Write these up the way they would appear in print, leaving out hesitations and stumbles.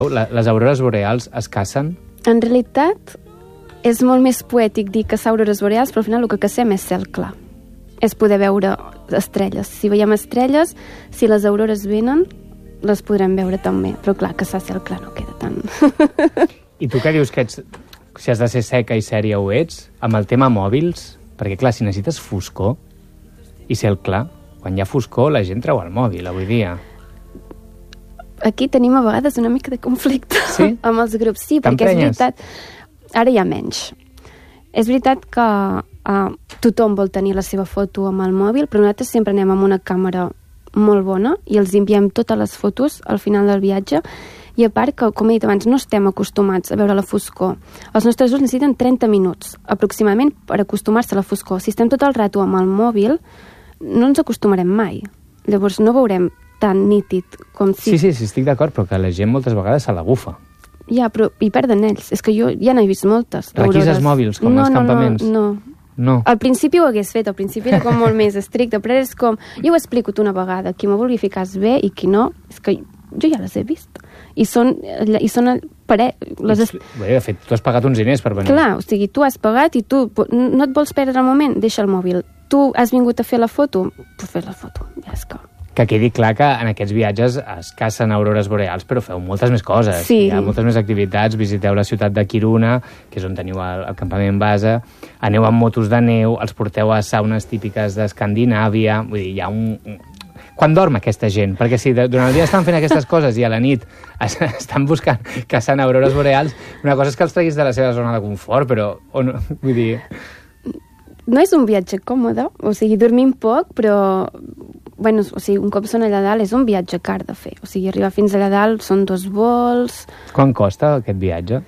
Les aurores boreals es cacen? En realitat, és molt més poètic dir caçar aurores boreals, però al final el que cacem és cel clar. És poder veure estrelles. Si veiem estrelles, si les aurores venen, les podrem veure també. Però clar, caçar cel clar no queda tant. I tu què dius que ets, si has de ser seca i sèria ho ets, amb el tema mòbils? Perquè clar, si necessites foscor i cel clar, quan hi ha foscor la gent treu el mòbil avui dia. Aquí tenim a vegades una mica de conflicte amb els grups. Sí, perquè és veritat, ara hi ha menys. És veritat que tothom vol tenir la seva foto amb el mòbil, però nosaltres sempre anem amb una càmera molt bona i els enviem totes les fotos al final del viatge. I a part que, com he dit abans, no estem acostumats a veure la foscor. Els nostres ulls necessiten 30 minuts aproximadament per acostumar-se a la foscor. Si estem tot el rato amb el mòbil, no ens acostumarem mai. Llavors no veurem tan nítid com si... Sí, estic d'acord, però que la gent moltes vegades se la bufa. Ja, però hi perden ells. És que jo ja n'he vist moltes. Requises mòbils, com als campaments? No. Al principi ho hagués fet, al principi era com molt més estricte, però és com... Jo ho explico una vegada, qui m'ho vulgui ficar es bé i qui no, és que jo ja les he vist. I són de fet, tu has pagat uns diners per venir. Clar, o sigui, tu has pagat i tu no et vols perdre el moment, deixa el mòbil. Tu has vingut a fer la foto? Pues fes la foto, ja és que... Que quedi clar que en aquests viatges es cacen aurores boreals, però feu moltes més coses. Sí. Hi ha moltes més activitats. Visiteu la ciutat de Kiruna, que és on teniu el campament base. Aneu amb motos de neu, els porteu a saunes típiques d'Escandinàvia. Vull dir, hi ha Quan dorm aquesta gent? Perquè si durant el dia estan fent aquestes coses i a la nit estan buscant, caçant aurores boreals, una cosa és que els treguis de la seva zona de confort, però... Vull dir... No és un viatge còmode, o sigui, dormim poc, però... Bueno, o sigui, un cop són allà dalt és un viatge car de fer. O sigui, arribar fins allà dalt són 2 vols... Quan costa aquest viatge?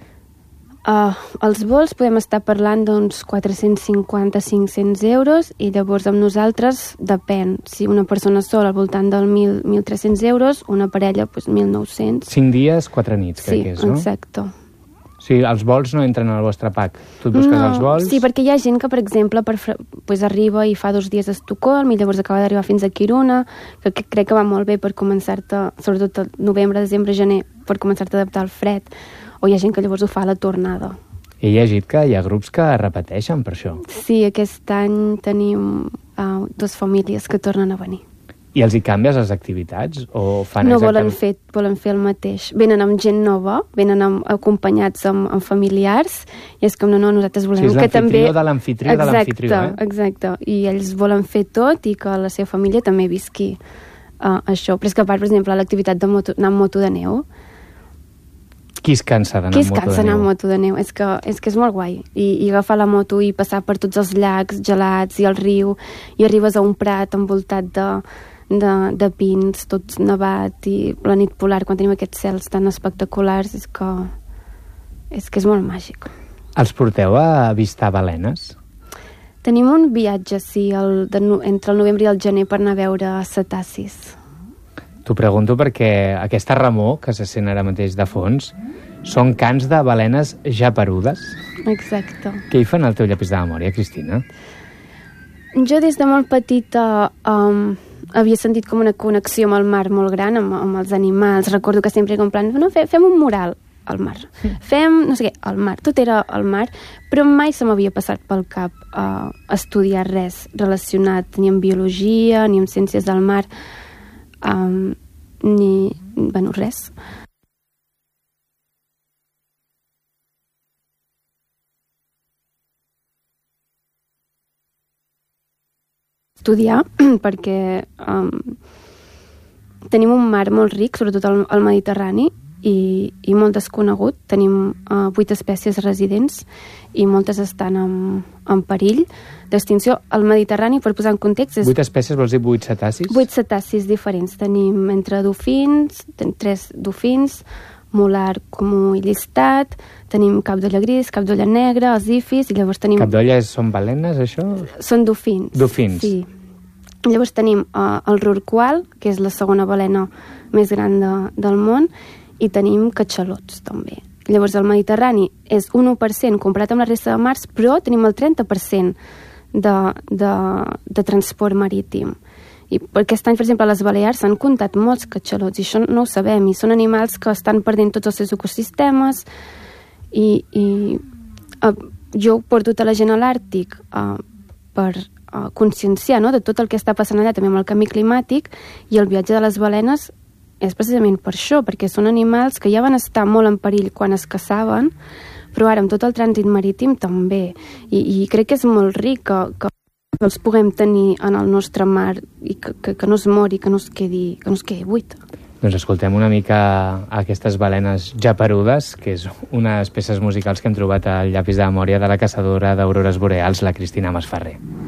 Els vols podem estar parlant d'uns 450-500 euros i llavors amb nosaltres depèn. Si una persona sola al voltant del 1.300 euros, una parella, doncs 1.900. 5 dies, 4 nits, crec que és, no? Sí, exacte. O sigui, els vols no entren al vostre pack. Tu et busques els vols... Sí, perquè hi ha gent que, per exemple, arriba i fa 2 dies a Estocolm i llavors acaba d'arribar fins a Kiruna, que crec que va molt bé per començar-te, sobretot el novembre, desembre, gener, per començar-te a adaptar al fred. O hi ha gent que llavors ho fa a la tornada. He llegit que hi ha grups que repeteixen per això. Sí, aquest any tenim 2 famílies que tornen a venir. I els hi canvies les activitats? O fan no, volen fer el mateix. Venen amb gent nova, venen acompanyats amb familiars, i és com, no, nosaltres volem que també... Sí, és l'anfitrió de l'anfitrió de l'anfitrió, Exacte, i ells volen fer tot i que la seva família també visqui això. Però és que a part, per exemple, l'activitat d'anar amb moto de neu... Qui es cansa d'anar amb moto de neu? És que és molt guai. I agafar la moto i passar per tots els llacs gelats i el riu, i arribes a un prat envoltat de pins, tots nevat, i la nit polar, quan tenim aquests cels tan espectaculars, és que és molt màgic. Els porteu a avistar balenes? Tenim un viatge, sí, entre el novembre i el gener per anar a veure cetacis. T'ho pregunto perquè aquesta remor que se sent ara mateix de fons són cants de balenes ja parudes? Exacte. Què hi fan al teu llapis de memòria, Cristina? Jo des de molt petita havia sentit com una connexió amb el mar molt gran, amb els animals. Recordo que sempre era en plan, no, fem un mural al mar. Fem, no sé què, al mar. Tot era al mar, però mai se m'havia passat pel cap estudiar res relacionat ni amb biologia, ni amb ciències del mar, res. Estudiar perquè tenim un mar molt ric, sobretot al Mediterrani, i molt desconegut. Tenim 8 espècies residents i moltes estan en perill d'extinció. Al Mediterrani, per posar en context... 8 espècies vols dir 8 cetacis? 8 cetacis diferents. Tenim entre dofins, 3 dofins, molar comú i llistat, tenim cap d'olla gris, cap d'olla negra, els ifis, i llavors tenim... Cap d'olla són balenes, això? Són dofins. Dofins. Sí. Llavors tenim el rorqual, que és la segona balena més gran del món, i tenim catxalots, també. Llavors, el Mediterrani és un 1% comparat amb la resta de mars, però tenim el 30% de transport marítim. I aquest any, per exemple, a les Balears s'han comptat molts catxalots, i això no ho sabem, i són animals que estan perdent tots els seus ecosistemes, i jo porto tota la gent a l'Àrtic per conscienciar, no?, de tot el que està passant allà, també amb el canvi climàtic, i el viatge de les balenes és precisament per això, perquè són animals que ja van estar molt en perill quan es caçaven, però ara amb tot el trànsit marítim també, i crec que és molt ric que els puguem tenir en el nostre mar i que no es mori, que no es quedi buit. Doncs escoltem una mica aquestes balenes japerudes, que és unes peces musicals que hem trobat al llapis de memòria de la caçadora d'aurores boreals, la Cristina Masferrer.